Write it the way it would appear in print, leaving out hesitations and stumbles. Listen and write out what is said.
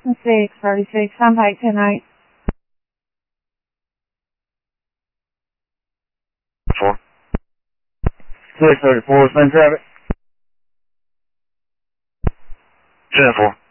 636 on Pike tonight. 4. 634, same traffic. 10-4.